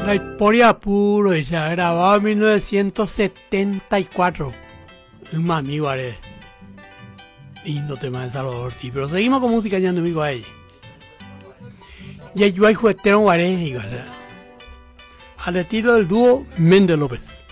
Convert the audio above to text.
La historia puro y se ha grabado en 1974. Un amigo haré. Lindo tema de Salvador Ortiz. Pero seguimos con música ya amigo ahí. Y yo hay juguetero guaré, al estilo del dúo Méndez López.